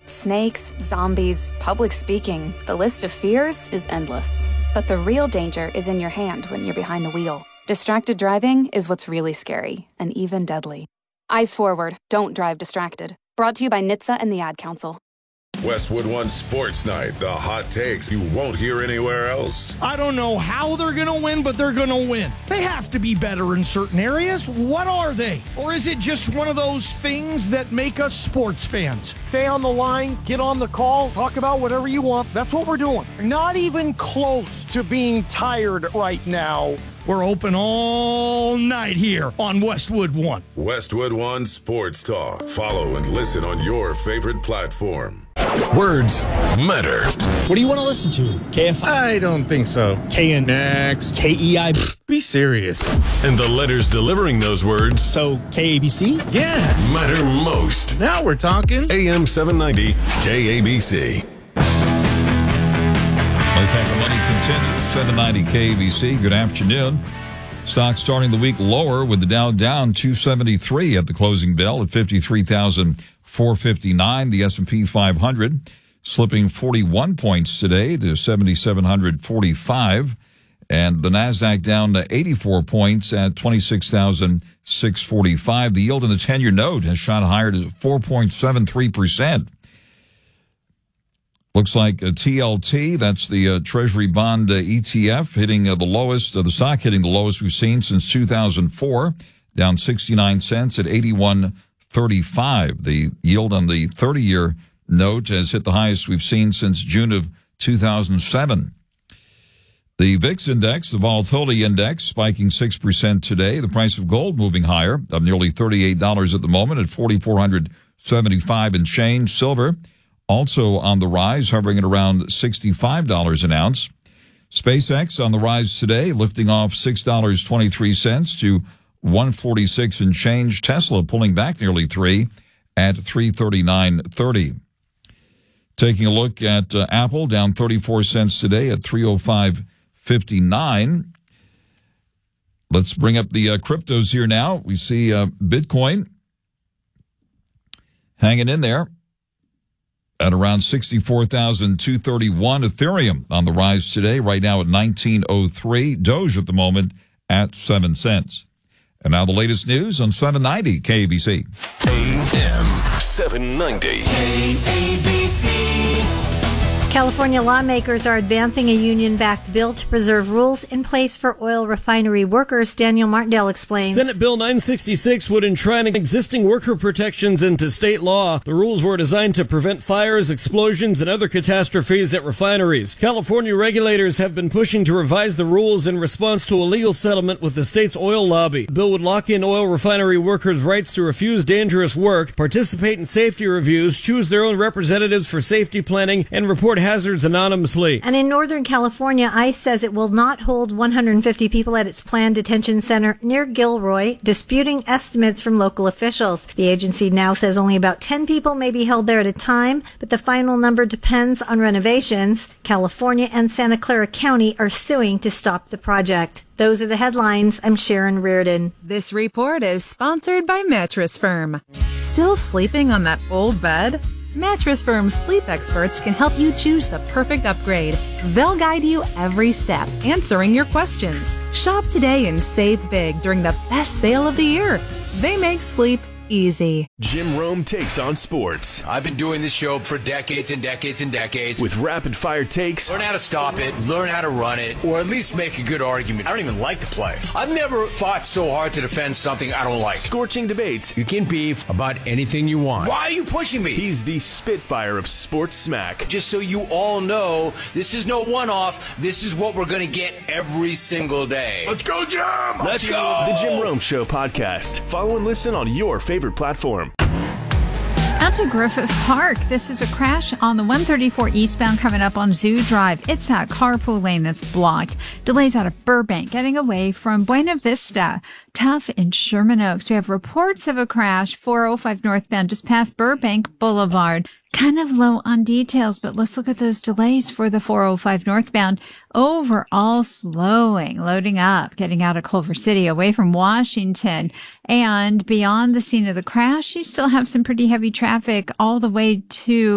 Snakes, zombies, public speaking. The list of fears is endless. But the real danger is in your hand when you're behind the wheel. Distracted driving is what's really scary and even deadly. Eyes forward. Don't drive distracted. Brought to you by NHTSA and the Ad Council. Westwood One Sports Night. The hot takes you won't hear anywhere else. I don't know how they're going to win, but they're going to win. They have to be better in certain areas. What are they? Or is it just one of those things that make us sports fans? Stay on the line, get on the call, talk about whatever you want. That's what we're doing. Not even close to being tired right now. We're open all night here on Westwood One. Westwood One Sports Talk. Follow and listen on your favorite platform. Words matter. What do you want to listen to? KFI? I don't think so. KNX? KEI? Be serious. And the letters delivering those words. So, KABC? Yeah. Matter most. Now we're talking. AM 790 KABC. Okay, the money continues. 790 KABC. Good afternoon. Stocks starting the week lower with the Dow down 273 at the closing bell at 53,459. The S&P 500 slipping 41 points today to 7,745. And the NASDAQ down to 84 points at 26,645. The yield in the 10-year note has shot higher to 4.73%. Looks like a TLT, that's the Treasury Bond ETF, hitting the lowest, the stock hitting the lowest we've seen since 2004, down 69 cents at 81.35. The yield on the 30-year note has hit the highest we've seen since June of 2007. The VIX index, the volatility index, spiking 6% today. The price of gold moving higher, up nearly $38 at the moment at $4,475 and change. Silver also on the rise, hovering at around $65 an ounce. SpaceX on the rise today, lifting off $6.23 to $146 and change. Tesla pulling back nearly $3 at $339.30. Taking a look at Apple, down 34 cents today at $305.59. Let's bring up the cryptos here now. We see Bitcoin hanging in there at around 64,231. Ethereum on the rise today, right now at 1903. Doge at the moment at 7 cents. And now the latest news on 790 KABC. AM 790 KABC. California lawmakers are advancing a union-backed bill to preserve rules in place for oil refinery workers. Daniel Martindale explains. Senate Bill 966 would enshrine existing worker protections into state law. The rules were designed to prevent fires, explosions, and other catastrophes at refineries. California regulators have been pushing to revise the rules in response to a legal settlement with the state's oil lobby. The bill would lock in oil refinery workers' rights to refuse dangerous work, participate in safety reviews, choose their own representatives for safety planning, and report hazards anonymously. And in Northern California, ICE says it will not hold 150 people at its planned detention center near Gilroy, disputing estimates from local officials. The agency now says only about 10 people may be held there at a time, but the final number depends on renovations. California and Santa Clara County are suing to stop the project. Those are the headlines. I'm Sharon Reardon. This report is sponsored by Mattress Firm. Still sleeping on that old bed? Mattress Firm's sleep experts can help you choose the perfect upgrade. They'll guide you every step, answering your questions. Shop today and save big during the best sale of the year. They make sleep easy. Jim Rome takes on sports. I've been doing this show for decades and decades and decades. With rapid-fire takes. Learn how to stop it, learn how to run it, or at least make a good argument. I don't even like to play. I've never fought so hard to defend something I don't like. Scorching debates. You can beef about anything you want. Why are you pushing me? He's the Spitfire of sports smack. Just so you all know, this is no one-off. This is what we're going to get every single day. Let's go, Jim! Let's go! The Jim Rome Show podcast. Follow and listen on your favorite platform. Out to Griffith Park. This is a crash on the 134 eastbound coming up on Zoo Drive. It's that carpool lane that's blocked. Delays out of Burbank, getting away from Buena Vista. Tough in Sherman Oaks. We have reports of a crash 405 northbound just past Burbank Boulevard. Kind of low on details, but let's look at those delays for the 405 northbound. Overall slowing, loading up, getting out of Culver City, away from Washington. And beyond the scene of the crash, you still have some pretty heavy traffic all the way to